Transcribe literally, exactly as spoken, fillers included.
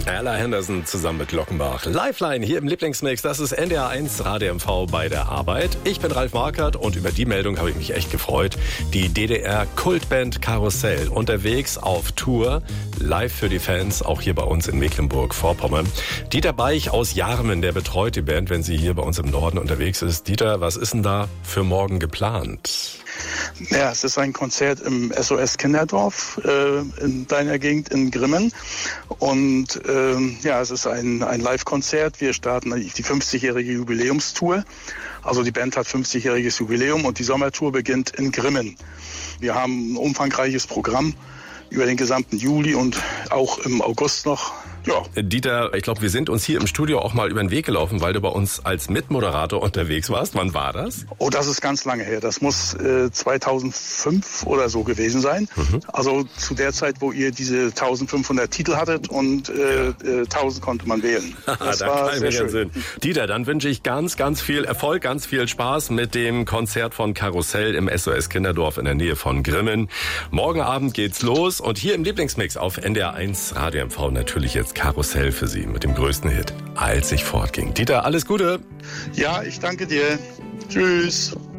Ella Henderson zusammen mit Glockenbach. Lifeline hier im Lieblingsmix, das ist N D R eins Radio M V bei der Arbeit. Ich bin Ralf Markert und über die Meldung habe ich mich echt gefreut. Die D D R-Kultband Karussell unterwegs auf Tour, live für die Fans, auch hier bei uns in Mecklenburg-Vorpommern. Dieter Beich aus Jarmen, der betreut die Band, wenn sie hier bei uns im Norden unterwegs ist. Dieter, was ist denn da für morgen geplant? Ja, es ist ein Konzert im S O S Kinderdorf äh, in deiner Gegend in Grimmen. Und äh, ja, es ist ein, ein Live-Konzert. Wir starten die fünfzigjährige Jubiläumstour. Also die Band hat fünfzigjähriges Jubiläum und die Sommertour beginnt in Grimmen. Wir haben ein umfangreiches Programm über den gesamten Juli und auch im August noch. Ja. Dieter, ich glaube, wir sind uns hier im Studio auch mal über den Weg gelaufen, weil du bei uns als Mitmoderator unterwegs warst. Wann war das? Oh, das ist ganz lange her. Das muss äh, zweitausendfünf oder so gewesen sein. Mhm. Also zu der Zeit, wo ihr diese eintausendfünfhundert Titel hattet und äh, äh, tausend konnte man wählen. Das da war sehr schön. Sinn. Dieter, dann wünsche ich ganz, ganz viel Erfolg, ganz viel Spaß mit dem Konzert von Karussell im S O S Kinderdorf in der Nähe von Grimmen. Morgen Abend geht's los und hier im Lieblingsmix auf N D R eins Radio M V natürlich jetzt Karussell für Sie mit dem größten Hit, Als ich fortging. Dieter, alles Gute. Ja, ich danke dir. Tschüss.